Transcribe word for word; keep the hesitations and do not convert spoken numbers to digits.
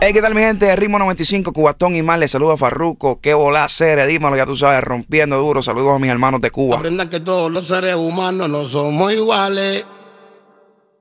Hey, ¿qué tal mi gente? Ritmo noventa y cinco, Cubatón y más. Les saluda a Farruko. Qué volá, Cere, dímelo, ya tú sabes, rompiendo duro. Saludos a mis hermanos de Cuba. Aprenda que todos los seres humanos no somos iguales.